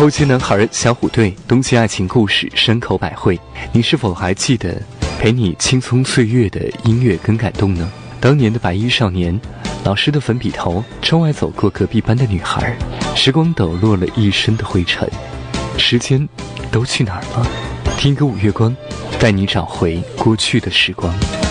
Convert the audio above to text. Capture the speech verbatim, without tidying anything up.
后街男孩、小虎队、东京爱情故事、山口百惠，你是否还记得陪你青葱岁月的音乐跟感动呢？当年的白衣少年，老师的粉笔头，窗外走过隔壁班的女孩，时光抖落了一身的灰尘，时间都去哪儿了？听歌五月光，带你找回过去的时光。